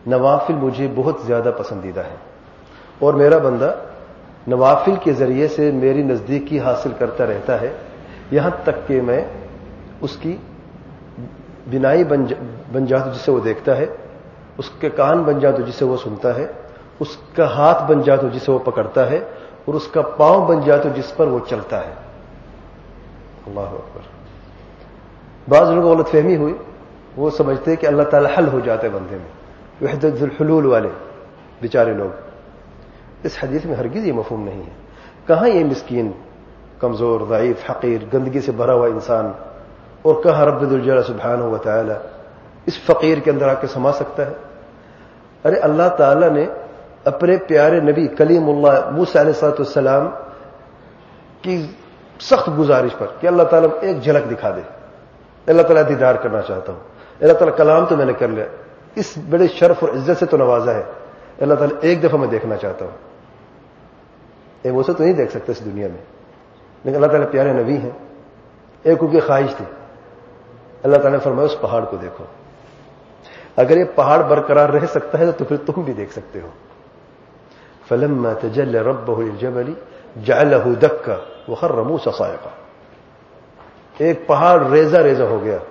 نوافل مجھے بہت زیادہ پسندیدہ ہے، اور میرا بندہ نوافل کے ذریعے سے میری نزدیکی حاصل کرتا رہتا ہے، یہاں تک کہ میں اس کی بینائی بن جاتا ہوں جسے وہ دیکھتا ہے، اس کے کان بن جاتا ہوں جسے وہ سنتا ہے، اس کا ہاتھ بن جاتا ہوں جسے وہ پکڑتا ہے، اور اس کا پاؤں بن جاتا ہوں جس پر وہ چلتا ہے۔ اللہ اکبر۔ بعض لوگوں کو غلط فہمی ہوئی، وہ سمجھتے ہیں کہ اللہ تعالیٰ حل ہو جاتا ہے بندے میں، وحدت الحلول والے بیچارے لوگ۔ اس حدیث میں ہرگز یہ مفہوم نہیں ہے۔ کہاں یہ مسکین، کمزور، ضعیف، حقیر، گندگی سے بھرا ہوا انسان، اور کہاں رب ذوالجلال سبحانہ و تعالی اس فقیر کے اندر آ کے سما سکتا ہے؟ ارے اللہ تعالیٰ نے اپنے پیارے نبی کلیم اللہ موسیٰ علیہ السلام کی سخت گزارش پر کہ اللہ تعالیٰ ایک جھلک دکھا دے، اللہ تعالیٰ دیدار کرنا چاہتا ہوں، اللہ تعالیٰ کلام تو میں نے کر لیا، اس بڑے شرف اور عزت سے تو نوازا ہے، اللہ تعالیٰ ایک دفعہ میں دیکھنا چاہتا ہوں۔ ایک موسیٰ تو نہیں دیکھ سکتا اس دنیا میں، لیکن اللہ تعالیٰ پیارے نبی ہیں، ایک ان کی خواہش تھی، اللہ تعالیٰ نے فرمایا اس پہاڑ کو دیکھو، اگر یہ پہاڑ برقرار رہ سکتا ہے تو پھر تم بھی دیکھ سکتے ہو۔ فلما تجلى ربه للجبل جعله دكا وخر موسى صاعقا، ایک پہاڑ ریزہ ریزہ ہو گیا۔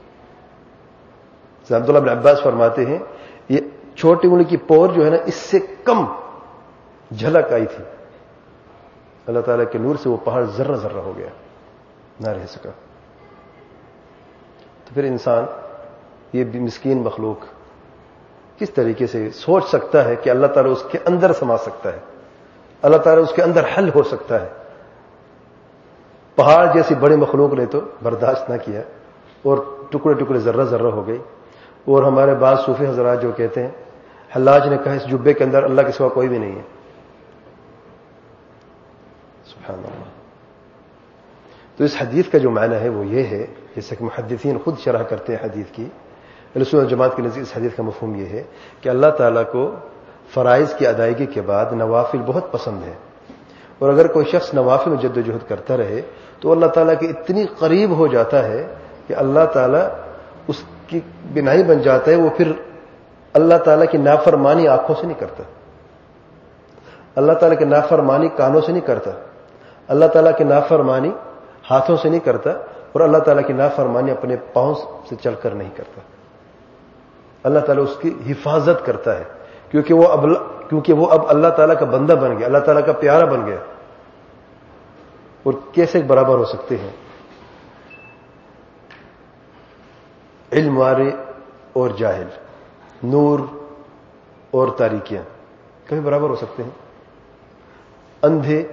عبداللہ بن عباس فرماتے ہیں یہ چھوٹی انگلی کی پور جو ہے نا، اس سے کم جھلک آئی تھی، اللہ تعالیٰ کے نور سے وہ پہاڑ ذرہ ذرہ ہو گیا، نہ رہ سکا۔ تو پھر انسان، یہ بھی مسکین مخلوق، کس طریقے سے سوچ سکتا ہے کہ اللہ تعالیٰ اس کے اندر سما سکتا ہے، اللہ تعالیٰ اس کے اندر حل ہو سکتا ہے؟ پہاڑ جیسی بڑی مخلوق نے تو برداشت نہ کیا، اور ٹکڑے ٹکڑے ذرہ ذرہ ہو گئی۔ اور ہمارے بعض صوفی حضرات جو کہتے ہیں حلاج نے کہا اس جبے کے اندر اللہ کے سوا کوئی بھی نہیں ہے، سبحان اللہ۔ تو اس حدیث کا جو معنی ہے وہ یہ ہے، جیسے کہ محدثین خود شرح کرتے ہیں حدیث کی، اہل سنت جماعت کے نزدیک اس حدیث کا مفہوم یہ ہے کہ اللہ تعالیٰ کو فرائض کی ادائیگی کے بعد نوافل بہت پسند ہے، اور اگر کوئی شخص نوافل میں جد و جہد کرتا رہے تو اللہ تعالیٰ کے اتنی قریب ہو جاتا ہے کہ اللہ تعالیٰ اس کی بینائی بن جاتا ہے، وہ پھر اللہ تعالیٰ کی نافرمانی آنکھوں سے نہیں کرتا، اللہ تعالیٰ کی نافرمانی کانوں سے نہیں کرتا، اللہ تعالیٰ کی نافرمانی ہاتھوں سے نہیں کرتا، اور اللہ تعالیٰ کی نافرمانی اپنے پاؤں سے چل کر نہیں کرتا۔ اللہ تعالیٰ اس کی حفاظت کرتا ہے، کیونکہ وہ اب اللہ تعالیٰ کا بندہ بن گیا، اللہ تعالیٰ کا پیارا بن گیا۔ اور کیسے برابر ہو سکتے ہیں علم والے اور جاہل، نور اور تاریکیاں؟ کبھی برابر ہو سکتے ہیں؟ اندھے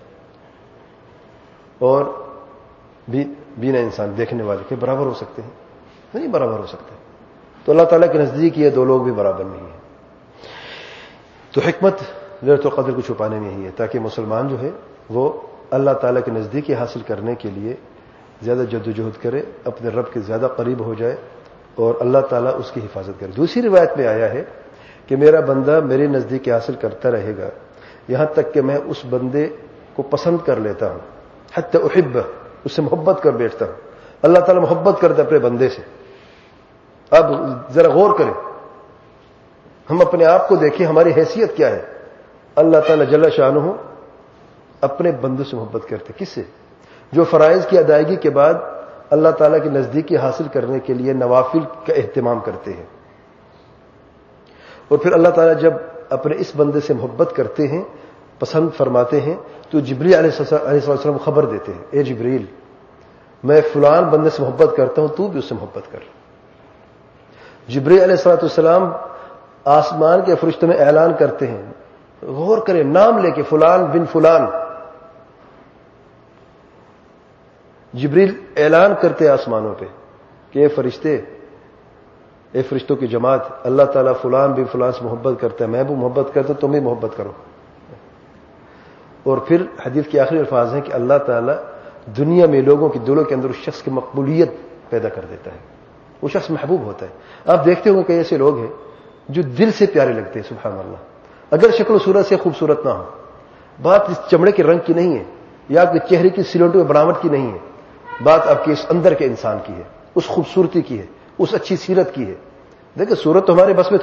اور بینا انسان، دیکھنے والے، کبھی برابر ہو سکتے ہیں؟ نہیں برابر ہو سکتے۔ تو اللہ تعالیٰ کے نزدیک یہ دو لوگ بھی برابر نہیں ہیں۔ تو حکمت لیلۃ القدر کو چھپانے میں ہی ہے، تاکہ مسلمان جو ہے وہ اللہ تعالیٰ کے نزدیکی حاصل کرنے کے لیے زیادہ جد و جہد کرے، اپنے رب کے زیادہ قریب ہو جائے، اور اللہ تعالیٰ اس کی حفاظت کرے۔ دوسری روایت میں آیا ہے کہ میرا بندہ میرے نزدیکی حاصل کرتا رہے گا یہاں تک کہ میں اس بندے کو پسند کر لیتا ہوں، حتی احبہ، اس سے محبت کر بیٹھتا ہوں۔ اللہ تعالیٰ محبت کرتا ہے اپنے بندے سے۔ اب ذرا غور کریں، ہم اپنے آپ کو دیکھیں، ہماری حیثیت کیا ہے؟ اللہ تعالیٰ جل شانہ اپنے بندوں سے محبت کرتے، کس سے؟ جو فرائض کی ادائیگی کے بعد اللہ تعالیٰ کی نزدیکی حاصل کرنے کے لیے نوافل کا اہتمام کرتے ہیں۔ اور پھر اللہ تعالیٰ جب اپنے اس بندے سے محبت کرتے ہیں، پسند فرماتے ہیں، تو جبریل علیہ السلام خبر دیتے ہیں، اے جبریل، میں فلان بندے سے محبت کرتا ہوں، تو بھی اس سے محبت کر۔ جبریل علیہ السلام آسمان کے فرشتوں میں اعلان کرتے ہیں، غور کریں، نام لے کے فلان بن فلان، جبریل اعلان کرتے آسمانوں پہ کہ اے فرشتے، اے فرشتوں کی جماعت، اللہ تعالیٰ فلان بن فلان سے محبت کرتا ہے، میں بھی محبت کرتا ہوں، تم بھی محبت کرو۔ اور پھر حدیث کے آخری الفاظ ہیں کہ اللہ تعالیٰ دنیا میں لوگوں کے دلوں کے اندر اس شخص کی مقبولیت پیدا کر دیتا ہے، وہ شخص محبوب ہوتا ہے۔ آپ دیکھتے ہوں گے کئی ایسے لوگ ہیں جو دل سے پیارے لگتے ہیں، سبحان اللہ، اگر شکل و صورت سے خوبصورت نہ ہو، بات اس چمڑے کے رنگ کی نہیں ہے، یا آپ کے چہرے کی سلوٹ و بناوٹ کی نہیں ہے، بات آپ کے اس اندر کے انسان کی ہے، اس خوبصورتی کی ہے، اس اچھی سیرت کی ہے۔ دیکھیں صورت تو ہمارے بس میں